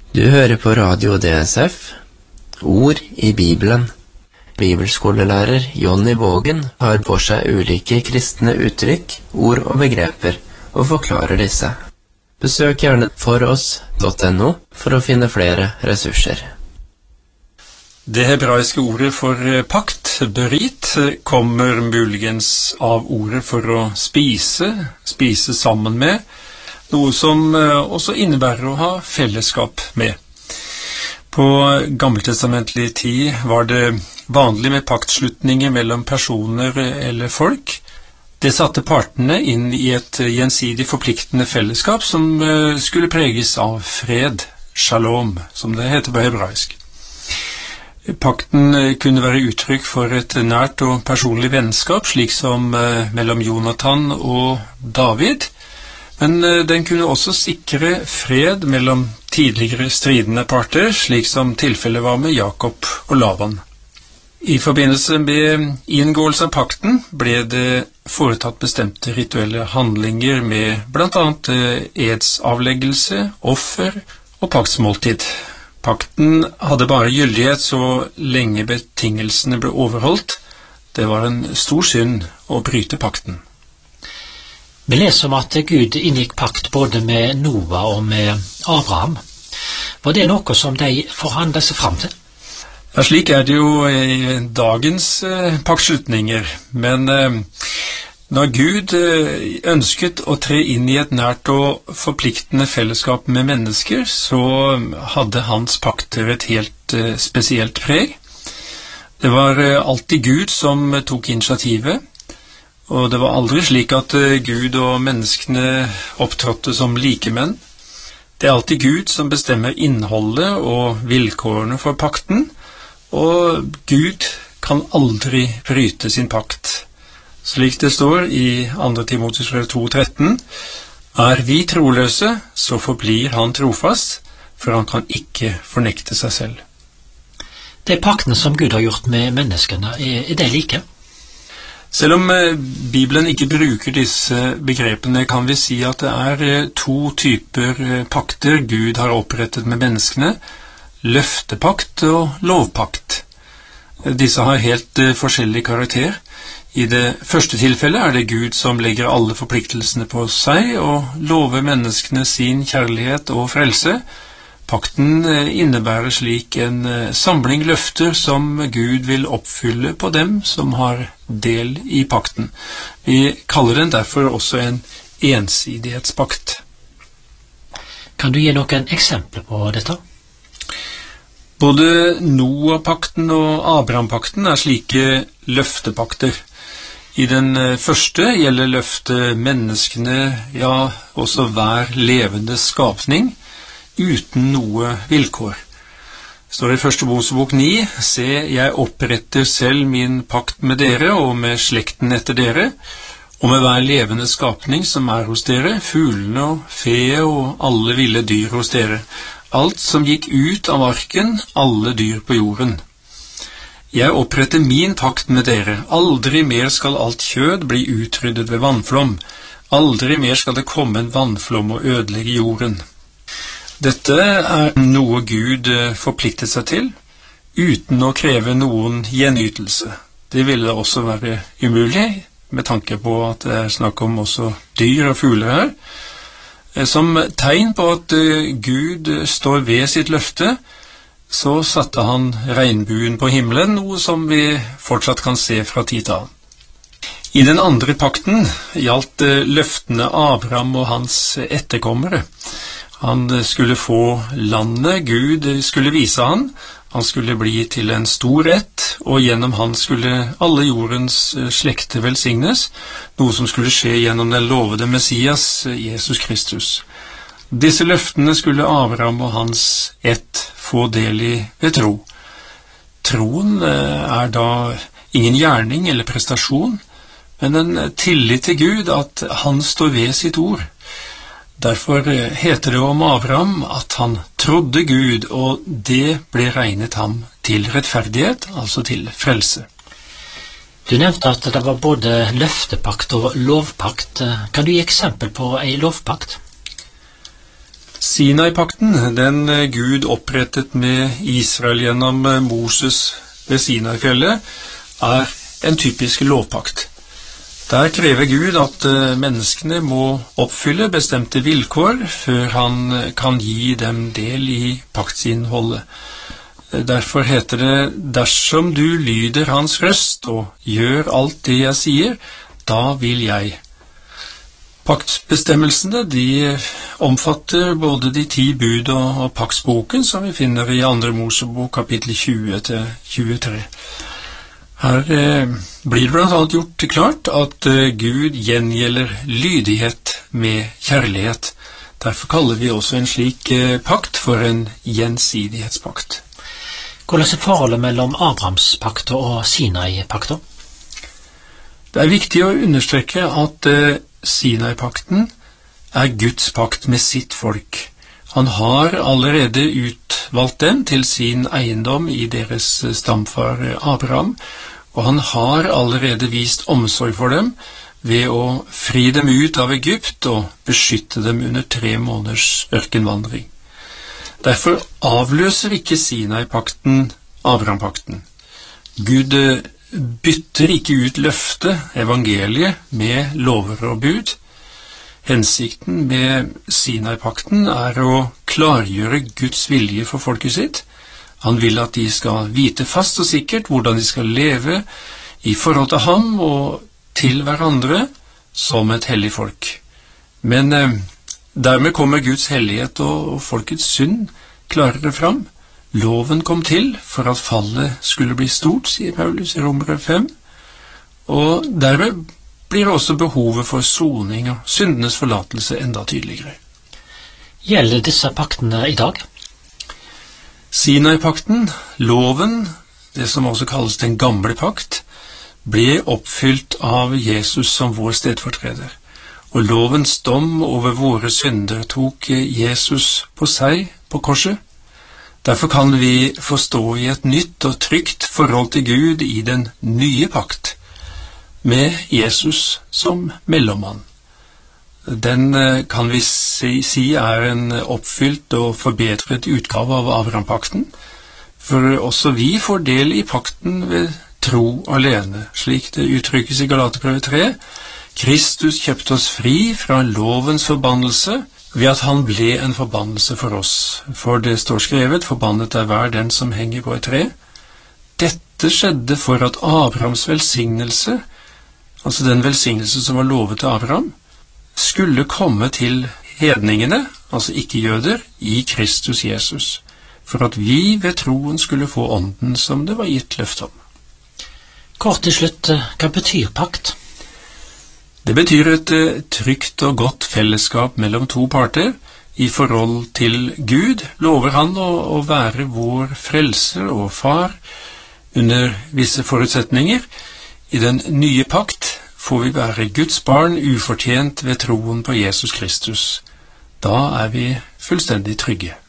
Du hører på Radio DSF, Ord i Bibelen. Bibelskolelærer Jonny Vågen har på seg ulike kristne uttrykk, ord og begreper, og forklarer disse. Besøk gjerne foross.no for å finne flere ressurser. Det hebraiske ordet for pakt, berit, kommer muligens av ordet for å spise sammen med, noe som også innebærer å ha fellesskap med. På gammeltestamentlig tid var det vanlig med paktslutninger mellom personer eller folk. Det satte partene inn i et gjensidig forpliktende fellesskap som skulle preges av fred, shalom, som det heter på hebraisk. Pakten kunne være uttrykk for et nært og personlig vennskap, slik som mellom Jonathan og David, men den kunne også sikre fred mellom tidligere stridende parter, slik som tilfellet var med Jakob og Laban. I forbindelse med inngåelse av pakten ble det foretatt bestemte rituelle handlinger med blant annet edsavleggelse, offer og paktsmåltid. Pakten hadde bare gyldighet så lenge betingelsene ble overholdt. Det var en stor synd å bryte pakten. Vi leser om at Gud inngikk pakt både med Noah og med Abraham. Var det noe som de forhandlet seg fram til? Ja, slik er det jo i dagens paktslutninger, men når Gud ønsket å tre inn i et nært og forpliktende fellesskap med mennesker, så hadde hans pakter et helt spesielt preg. Det var alltid Gud som tok initiativet, og det var aldri slik at Gud og menneskene opptrådte som likemenn. Det er alltid Gud som bestemmer innholdet og vilkårene for pakten, og Gud kan aldri bryte sin pakt. Slik det står i 2. Timotheus 2,13, er vi troløse, så forblir han trofast, for han kan ikke fornekte seg selv. De paktene som Gud har gjort med menneskene, er de like? Selv om Bibelen ikke bruker disse begrepene, kan vi si at det er to typer pakter Gud har opprettet med menneskene, løftepakt og lovpakt. Disse har helt forskjellig karakter. I det første tilfellet er det Gud som legger alle forpliktelsene på seg og lover menneskene sin kjærlighet og frelse. Pakten innebærer slik en samling løfter som Gud vil oppfylle på dem som har del i pakten. Vi kaller den derfor også en ensidighetspakt. Kan du gi noen eksempler på dette? Både Noah-pakten og Abraham-pakten er slike løftepakter. I den første gjelder løftet menneskene, ja, også hver levende skapning, uten noe vilkår. Står i 1. Mosebok 9, se, jeg oppretter selv min pakt med dere og med slekten etter dere, og med hver levende skapning som er hos dere, fuglene og fe og alle ville dyr hos dere, alt som gikk ut av arken, alle dyr på jorden. Jeg oppretter min pakt med dere, aldri mer skal alt kjød bli utryddet ved vannflom, aldri mer skal det komme en vannflom og ødelegge jorden. Dette er noe Gud forpliktet seg til, uten å kreve noen gjenytelse. Det ville også være umulig, med tanke på at det er snakk om også dyr og fugler her. Som tegn på at Gud står ved sitt løfte, så satte han regnbuen på himmelen, noe som vi fortsatt kan se fra tid til annen. I den andre pakten gjaldt løftene Abraham og hans etterkommere. Han skulle få landet Gud skulle vise han skulle bli til en stor ett, og gjennom han skulle alle jordens slekter velsignes, noe som skulle skje gjennom den lovede Messias, Jesus Kristus. Disse løftene skulle Abraham og hans ett få del i ved tro. Troen er da ingen gjerning eller prestasjon, men en tillit til Gud at han står ved sitt ord. Derfor heter det om Abraham at han trodde Gud, og det ble regnet ham til rettferdighet, altså til frelse. Du nevnte at det var både løftepakt og lovpakt. Kan du gi eksempel på en lovpakt? Sinai-pakten, den Gud opprettet med Israel gjennom Moses ved Sinai-fjellet, en typisk lovpakt. Der krever Gud at menneskene må oppfylle bestemte vilkår før han kan gi dem del i paktsinnholdet. Derfor heter det, dersom du lyder hans røst og gjør alt det jeg sier, da vil jeg. Paktsbestemmelsene, de omfatter både de 10 bud og paktsboken som vi finner i 2. Mosebok kapittel 20-23. Her blir det blant annet gjort klart at Gud gjengjelder lydighet med kjærlighet. Derfor kaller vi også en slik pakt for en gjensidighetspakt. Hvordan er forholdet mellom Abrahamspakter og Sinai-pakter? Det er viktig å understreke at Sinai-pakten er Guds pakt med sitt folk. Han har allerede utvalgt dem til sin eiendom i deres stamfar Abraham, og han har allerede vist omsorg for dem ved å fri dem ut av Egypt og beskytte dem under 3 måneders ørkenvandring. Derfor avløser ikke Sinai-pakten Abraham-pakten. Gud bytter ikke ut løftet, evangeliet, med lover og bud. Hensikten med Sinai-pakten er å klargjøre Guds vilje for folket sitt. Han vil at de skal vite fast og sikkert hvordan de skal leve i forhold til ham og til hverandre som et hellig folk. Men dermed kommer Guds hellighet og folkets synd klarere fram. Loven kom til for at fallet skulle bli stort, sier Paulus i Romere 5, og dermed blir også behovet for soning og syndenes forlatelse enda tydeligere. Gjelder disse paktene i dag? Sinai-pakten, loven, det som også kalles den gamle pakt, ble oppfylt av Jesus som vår stedfortreder. Og lovens dom over våre synder tok Jesus på seg på korset. Derfor kan vi forstå i et nytt og trygt forhold til Gud i den nye pakt, med Jesus som mellommann. Den kan vi si er en oppfylt og forbedret utgave av Abraham-pakten, for også vi får del i pakten ved tro alene, slik det uttrykkes i Galaterbrevet 3. Kristus kjøpte oss fri fra lovens forbannelse ved at han ble en forbannelse for oss. For det står skrevet, forbannet er hver den som henger på et tre. Dette skjedde for at Abrahams velsignelse, altså den velsignelse som var lovet til Abraham, skulle komme til hedningene, altså ikke-jøder, i Kristus Jesus, for at vi ved troen skulle få ånden som det var gitt løfte om. Kort til slutt, hva betyr pakt? Det betyr et trygt og godt fellesskap mellom 2 parter. I forhold til Gud lover han å være vår frelser og far under visse forutsetninger. I den nye pakt får vi være Guds barn ufortjent ved troen på Jesus Kristus. Da er vi fullstendig trygge.